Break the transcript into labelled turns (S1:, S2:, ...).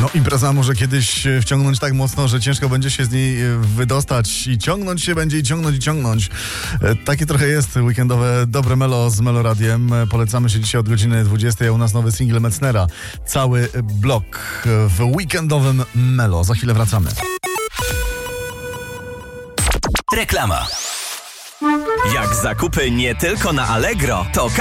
S1: No, impreza może kiedyś wciągnąć tak mocno, że ciężko będzie się z niej wydostać i ciągnąć się będzie i ciągnąć. Takie trochę jest weekendowe dobre melo z Meloradiem. Polecamy się dzisiaj od godziny 20, a u nas nowy singiel Mecnera. Cały blok w weekendowym melo. Za chwilę wracamy.
S2: Reklama. Jak zakupy nie tylko na Allegro, to